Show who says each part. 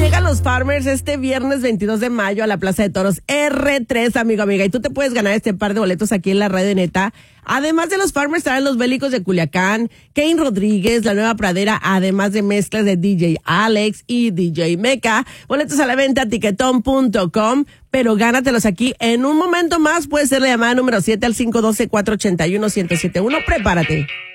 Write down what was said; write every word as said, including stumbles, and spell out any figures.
Speaker 1: llegan los Farmers este viernes veintidós de mayo a la Plaza de Toros erre tres, amigo, amiga. Y tú te puedes ganar este par de boletos aquí en la Radio Neta. Además de los Farmers, estarán los Bélicos de Culiacán, Kane Rodríguez, La Nueva Pradera, además de mezclas de D J Alex y D J Meca. Boletos a la venta, tiquetón punto com. Pero gánatelos aquí en un momento más. Puede ser la llamada número siete al cinco uno dos, cuatro ocho uno, uno cero siete uno. Prepárate.